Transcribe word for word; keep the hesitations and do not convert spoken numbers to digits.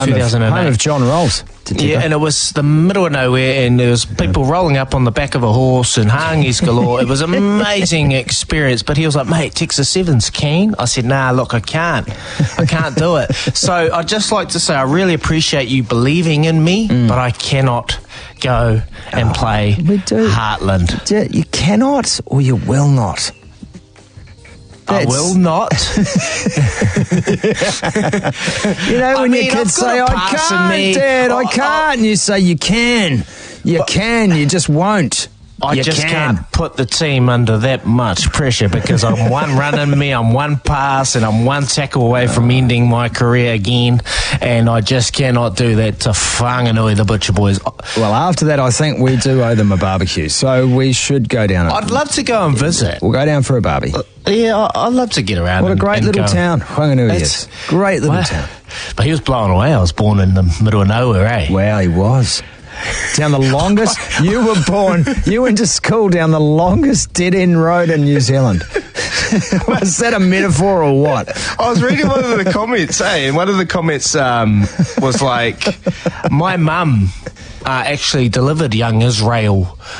two thousand eight. Home of John Rolls. Yeah, and it was the middle of nowhere, and there was people rolling up on the back of a horse and hangis galore. It was an amazing experience, but he was like, mate, Texas Seven's keen. I said, nah, look, I can't. I can't do it. So I'd just like to say I really appreciate you believing in me, mm. but I cannot go and oh, play we do. Heartland. Yeah, you cannot, or you will not. That's... I will not. You know, when I mean, your kids say, I can't, Dad, I, I can't, and you say, you can. You but, can, you just won't. I you just can. can't put the team under that much pressure because I'm one run in me, I'm one pass, and I'm one tackle away from ending my career again, and I just cannot do that to Whanganui, the Butcher Boys. Well, after that, I think we do owe them a barbecue, so we should go down. I'd love to go and visit. We'll go down for a barbie. Uh, yeah, I'd love to get around. What and, a great little go. town Whanganui is. Great little wow. town. But he was blown away. I was born in the middle of nowhere, eh? Wow, he was. Down the longest, you were born, you went to school down the longest dead-end road in New Zealand. Was that a metaphor or what? I was reading one of the comments, eh, and one of the comments um, was like, my mum uh, actually delivered young Israel